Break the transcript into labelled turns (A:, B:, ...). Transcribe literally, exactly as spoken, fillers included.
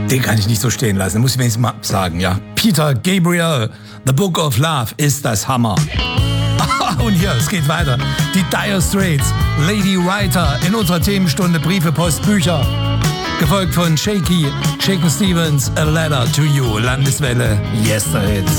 A: Den kann ich nicht so stehen lassen, muss ich wenigstens mal sagen, ja. Peter Gabriel, The Book of Love ist das Hammer. Und hier, es geht weiter. Die Dire Straits, Lady Writer in unserer Themenstunde Briefe, Post, Bücher. Gefolgt von Shaky, Shakin' Stevens, A Letter to You, Landeswelle, Yesterhits.